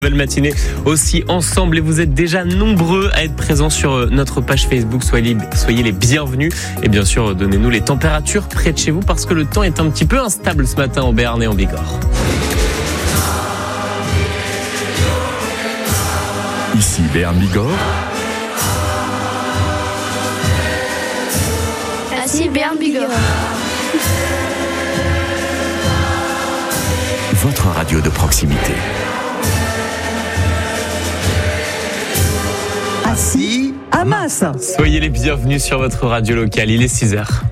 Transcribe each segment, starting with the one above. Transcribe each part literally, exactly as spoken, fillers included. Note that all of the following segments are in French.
Belle matinée aussi ensemble et vous êtes déjà nombreux à être présents sur notre page Facebook. Soyez, soyez les bienvenus et bien sûr donnez-nous les températures près de chez vous parce que le temps est un petit peu instable ce matin en Béarn et en Bigorre. Ici Béarn Bigorre. Ici Béarn Bigorre. Votre radio de proximité. Assis à Masse. Soyez les bienvenus sur votre radio locale, il est six heures.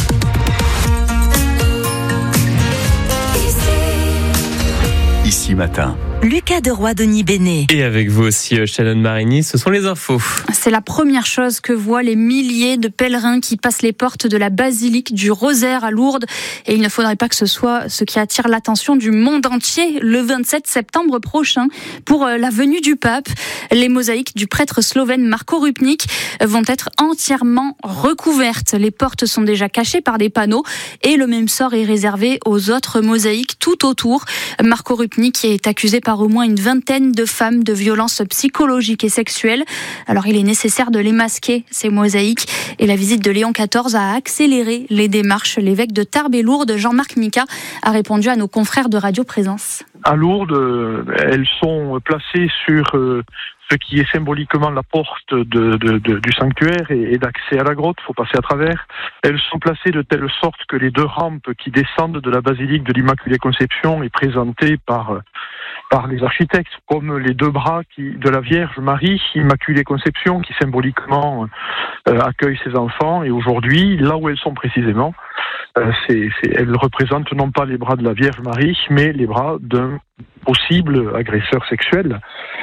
Ici matin. Lucas Deroy, Denis Bénet. Et avec vous aussi, Shannon Marini, ce sont les infos. C'est la première chose que voient les milliers de pèlerins qui passent les portes de la basilique du Rosaire à Lourdes. Et il ne faudrait pas que ce soit ce qui attire l'attention du monde entier le vingt-sept septembre prochain pour la venue du pape. Les mosaïques du prêtre slovène Marko Rupnik vont être entièrement recouvertes. Les portes sont déjà cachées par des panneaux et le même sort est réservé aux autres mosaïques tout autour. Marko Rupnik est accusé par au moins une vingtaine de femmes de violences psychologiques et sexuelles. Alors il est nécessaire de les masquer, ces mosaïques. Et la visite de Léon quatorze a accéléré les démarches. L'évêque de Tarbes et Lourdes, Jean-Marc Mika, a répondu à nos confrères de Radio Présence. À Lourdes, elles sont placées sur ce qui est symboliquement la porte de, de, de, du sanctuaire et, et d'accès à la grotte, il faut passer à travers. Elles sont placées de telle sorte que les deux rampes qui descendent de la basilique de l'Immaculée Conception est présentée par, par les architectes, comme les deux bras qui, de la Vierge Marie, Immaculée Conception, qui symboliquement euh, accueille ses enfants. Et aujourd'hui, là où elles sont précisément, euh, c'est, c'est, elles représentent non pas les bras de la Vierge Marie, mais les bras d'un possible agresseur sexuel.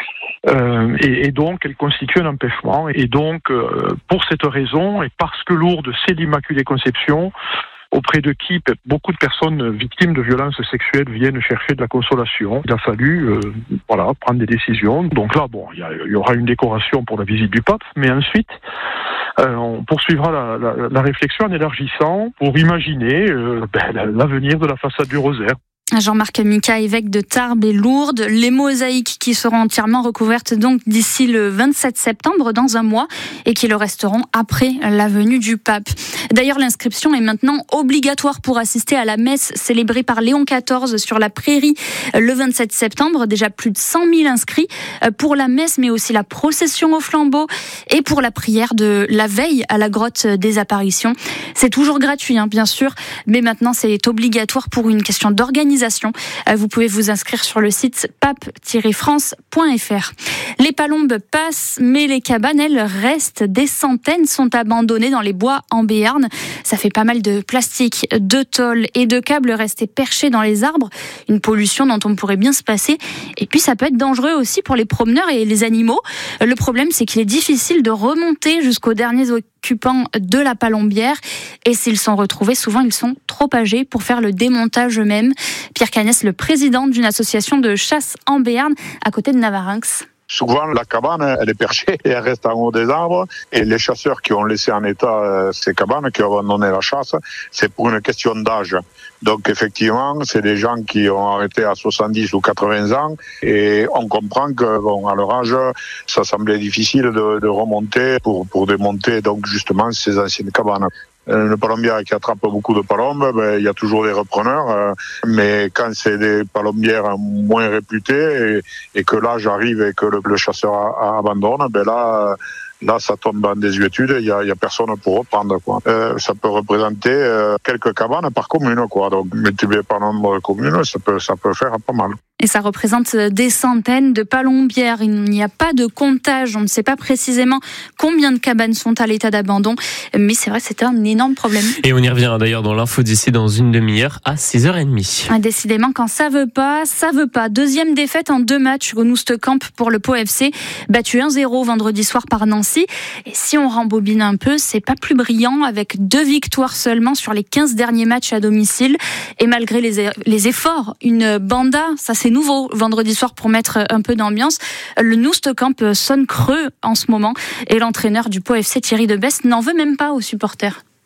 Euh, et, et donc, elle constitue un empêchement. Et donc, euh, pour cette raison, et parce que Lourdes, c'est l'Immaculée Conception, auprès de qui beaucoup de personnes victimes de violences sexuelles viennent chercher de la consolation, il a fallu euh, voilà, prendre des décisions. Donc là, bon, il y, y aura une décoration pour la visite du pape, mais ensuite, euh, on poursuivra la, la, la réflexion en élargissant pour imaginer euh, ben, l'avenir de la façade du Rosaire. Jean-Marc Mika, évêque de Tarbes et Lourdes, les mosaïques qui seront entièrement recouvertes donc d'ici le vingt-sept septembre, dans un mois, et qui le resteront après la venue du pape. D'ailleurs, l'inscription est maintenant obligatoire pour assister à la messe célébrée par Léon quatorze sur la prairie le vingt-sept septembre. Déjà plus de cent mille inscrits pour la messe, mais aussi la procession au flambeau et pour la prière de la veille à la grotte des apparitions. C'est toujours gratuit, hein, bien sûr, mais maintenant c'est obligatoire pour une question d'organisation. Vous pouvez vous inscrire sur le site pape tiret france point f r. Les palombes passent, mais les cabanes, elles, restent. Des centaines sont abandonnées dans les bois en Béarn. Ça fait pas mal de plastique, de tôle et de câbles restés perchés dans les arbres. Une pollution dont on pourrait bien se passer. Et puis ça peut être dangereux aussi pour les promeneurs et les animaux. Le problème, c'est qu'il est difficile de remonter jusqu'aux derniers occupants de la palombière. Et s'ils sont retrouvés, souvent ils sont trop âgés pour faire le démontage eux-mêmes. Pierre Canès, le président d'une association de chasse en Béarn, à côté de Navarinx. Souvent, la cabane, elle est perchée et elle reste en haut des arbres. Et les chasseurs qui ont laissé en état euh, ces cabanes, qui ont abandonné la chasse, c'est pour une question d'âge. Donc, effectivement, c'est des gens qui ont arrêté à soixante-dix ou quatre-vingts ans. Et on comprend que, bon, à leur âge, ça semblait difficile de, de remonter pour, pour démonter, donc, justement, ces anciennes cabanes. Une palombière qui attrape beaucoup de palombes, ben, il y a toujours des repreneurs, euh, mais quand c'est des palombières moins réputées et, et que l'âge arrive et que le, le chasseur a, a abandonne, ben là, là ça tombe en désuétude, il y a, il y a personne pour reprendre, quoi. Euh, ça peut représenter euh, quelques cabanes par commune, quoi. Donc multiplié par nombre de communes, ça peut, ça peut faire pas mal. Et ça représente des centaines de palombières. Il n'y a pas de comptage. On ne sait pas précisément combien de cabanes sont à l'état d'abandon. Mais c'est vrai, c'est un énorme problème. Et on y revient d'ailleurs dans l'info d'ici dans une demi-heure à six heures trente. Décidément, quand ça veut pas, ça veut pas. Deuxième défaite en deux matchs au Noustecamp pour le Pau F C. Battu un zéro vendredi soir par Nancy. Et si on rembobine un peu, c'est pas plus brillant avec deux victoires seulement sur les quinze derniers matchs à domicile. Et malgré les, les efforts, une banda, ça c'est nouveau vendredi soir pour mettre un peu d'ambiance. Le Noustecamp sonne creux en ce moment et l'entraîneur du Pau F C, Thierry Debesse, n'en veut même pas aux supporters.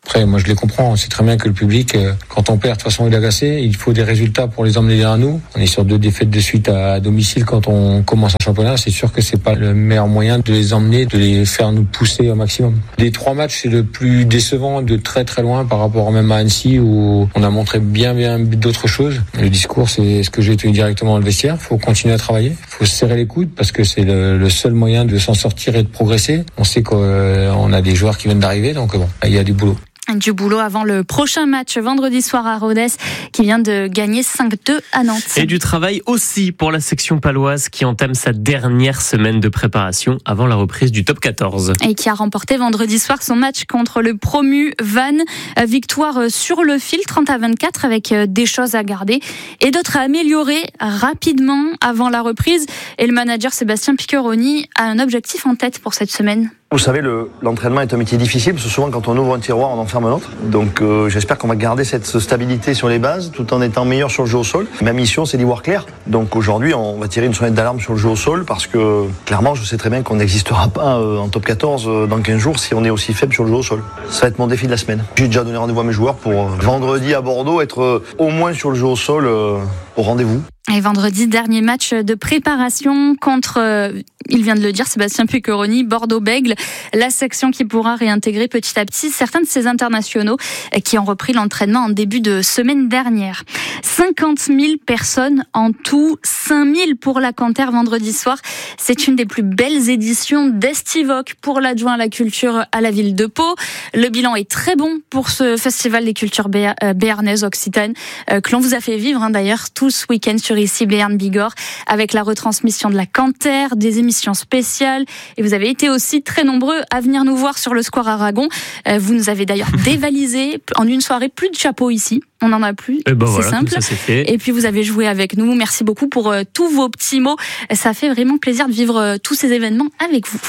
Après, moi je les comprends, c'est très bien que le public, quand on perd, de toute façon il est agacé, il faut des résultats pour les emmener derrière nous. On est sur deux défaites de suite à domicile quand on commence un championnat, c'est sûr que c'est pas le meilleur moyen de les emmener, de les faire nous pousser au maximum. Des trois matchs, c'est le plus décevant de très très loin par rapport même à Annecy où on a montré bien bien d'autres choses. Le discours, c'est ce que j'ai tenu directement dans le vestiaire, il faut continuer à travailler, il faut se serrer les coudes parce que c'est le, le seul moyen de s'en sortir et de progresser. On sait qu'on a des joueurs qui viennent d'arriver, donc bon, il y a du boulot. Du boulot avant le prochain match vendredi soir à Rodez qui vient de gagner cinq deux à Nantes. Et du travail aussi pour la section paloise qui entame sa dernière semaine de préparation avant la reprise du top quatorze. Et qui a remporté vendredi soir son match contre le promu Vannes. Victoire sur le fil trente à vingt-quatre avec des choses à garder et d'autres à améliorer rapidement avant la reprise. Et le manager Sébastien Piccheroni a un objectif en tête pour cette semaine. Vous savez, le, l'entraînement est un métier difficile parce que souvent quand on ouvre un tiroir, on enferme un autre. Donc euh, j'espère qu'on va garder cette stabilité sur les bases tout en étant meilleur sur le jeu au sol. Ma mission, c'est d'y voir clair. Donc aujourd'hui, on va tirer une sonnette d'alarme sur le jeu au sol parce que clairement, je sais très bien qu'on n'existera pas euh, en top quatorze euh, dans quinze jours si on est aussi faible sur le jeu au sol. Ça va être mon défi de la semaine. J'ai déjà donné rendez-vous à mes joueurs pour euh, vendredi à Bordeaux être euh, au moins sur le jeu au sol euh, au rendez-vous. Et vendredi, dernier match de préparation contre, euh, il vient de le dire, Sébastien Piccheroni, Bordeaux-Bègles, la section qui pourra réintégrer petit à petit certains de ces internationaux qui ont repris l'entraînement en début de semaine dernière. cinquante mille personnes en tout, cinq mille pour la Canter vendredi soir. C'est une des plus belles éditions d'Estivoque pour l'adjoint à la culture à la ville de Pau. Le bilan est très bon pour ce festival des cultures béarnaises occitanes que l'on vous a fait vivre hein, d'ailleurs tout ce week-end sur ici Béarn Bigorre avec la retransmission de la Canter, des émissions spéciales et vous avez été aussi très nombreux à venir nous voir sur le Square Aragon. Vous nous avez d'ailleurs dévalisé en une soirée, plus de chapeaux ici. On n'en a plus, ben c'est voilà, simple. ça, c'est fait. Et puis vous avez joué avec nous. Merci beaucoup pour euh, tous vos petits mots. Ça fait vraiment plaisir de vivre euh, tous ces événements avec vous.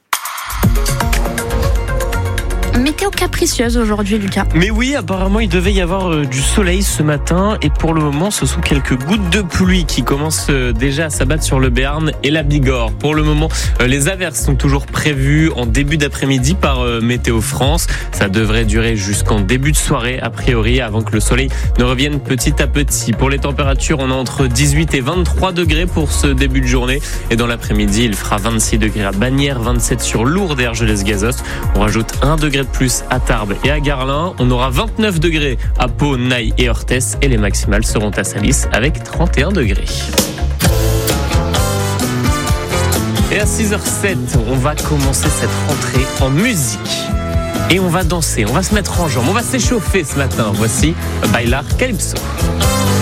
Météo capricieuse aujourd'hui, Lucas. Mais oui, apparemment, il devait y avoir euh, du soleil ce matin. Et pour le moment, ce sont quelques gouttes de pluie qui commencent euh, déjà à s'abattre sur le Béarn et la Bigorre. Pour le moment, euh, les averses sont toujours prévues en début d'après-midi par euh, Météo France. Ça devrait durer jusqu'en début de soirée, a priori, avant que le soleil ne revienne petit à petit. Pour les températures, on a entre dix-huit et vingt-trois degrés pour ce début de journée. Et dans l'après-midi, il fera vingt-six degrés à Bagnères, vingt-sept sur Lourdes et Argelès-Gazost. On rajoute un degré de plus à Tarbes et à Garlin. On aura vingt-neuf degrés à Pau, Naï et Orthès et les maximales seront à Salis avec trente et un degrés. Et à six heures zéro sept, on va commencer cette rentrée en musique. Et on va danser, on va se mettre en jambes, on va s'échauffer ce matin. Voici Bailar Calypso.